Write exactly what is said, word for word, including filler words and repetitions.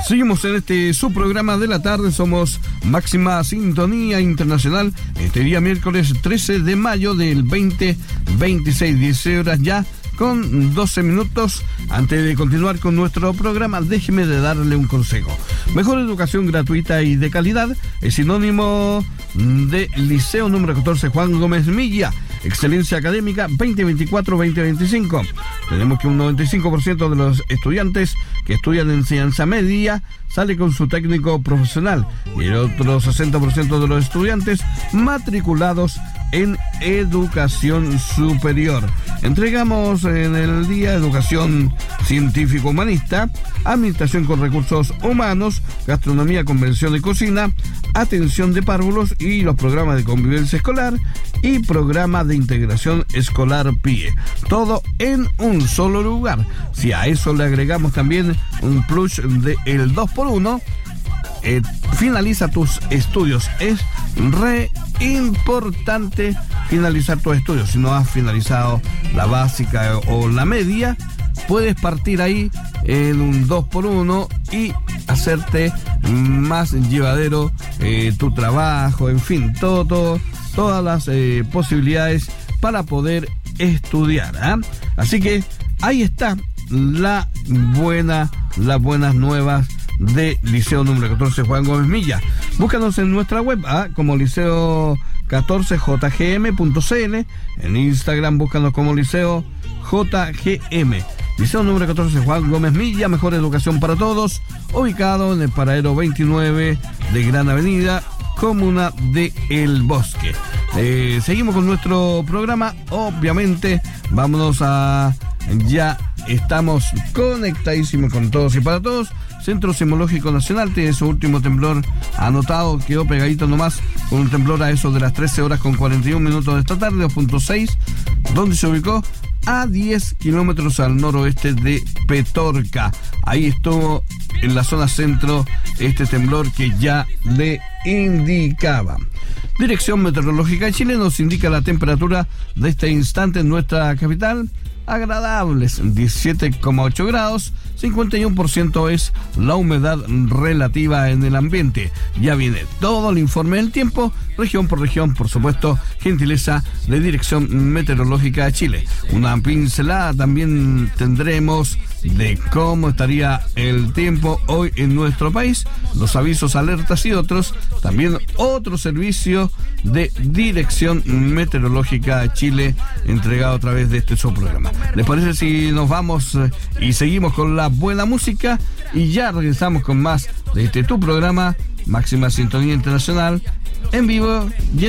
Seguimos en este subprograma de la tarde, somos Máxima Sintonía Internacional, este día miércoles trece de mayo del veinte veintiséis, diez horas ya con doce minutos. Antes de continuar con nuestro programa, déjeme de darle un consejo. Mejor educación gratuita y de calidad es sinónimo de Liceo número catorce Juan Gómez Milla. Excelencia académica veinte veinticuatro veinte veinticinco. Tenemos que un noventa y cinco por ciento de los estudiantes que estudian enseñanza media sale con su técnico profesional y el otro sesenta por ciento de los estudiantes matriculados en educación superior. Entregamos en el día educación científico-humanista, administración con recursos humanos, gastronomía, convención y cocina, atención de párvulos y los programas de convivencia escolar y programa de integración escolar P I E. Todo en un solo lugar. Si a eso le agregamos también un plus de el dos por uno, eh, finaliza tus estudios. Es re importante finalizar tus estudios. Si no has finalizado la básica o la media, puedes partir ahí en un dos por uno y hacerte más llevadero eh, tu trabajo, en fin, todo, todo, todas las eh, posibilidades para poder estudiar, ¿eh? Así que ahí está la buena, las buenas nuevas de Liceo número catorce Juan Gómez Milla. Búscanos en nuestra web ¿eh? como liceo catorce j g m punto c l. En Instagram búscanos como Liceo J G M. Liceo número catorce Juan Gómez Milla, mejor educación para todos, ubicado en el paradero veintinueve de Gran Avenida, comuna de El Bosque. Eh, seguimos con nuestro programa, obviamente, vámonos a... Ya estamos conectadísimos con todos y para todos. Centro Sismológico Nacional tiene su último temblor anotado, quedó pegadito nomás con un temblor a eso de las trece horas con cuarenta y un minutos de esta tarde, dos punto seis, donde se ubicó a diez kilómetros al noroeste de Petorca. Ahí estuvo en la zona centro este temblor que ya le indicaba. Dirección Meteorológica de Chile nos indica la temperatura de este instante en nuestra capital. Agradables, diecisiete coma ocho grados, cincuenta y uno por ciento es la humedad relativa en el ambiente. Ya viene todo el informe del tiempo, región por región, por supuesto, gentileza de Dirección Meteorológica de Chile. Una pincelada también tendremos de cómo estaría el tiempo hoy en nuestro país, los avisos, alertas y otros, también otro servicio de Dirección Meteorológica de Chile entregado a través de este subprograma. ¿Les parece si nos vamos eh, y seguimos con la buena música y ya regresamos con más de este tu programa Máxima Sintonía Internacional en vivo?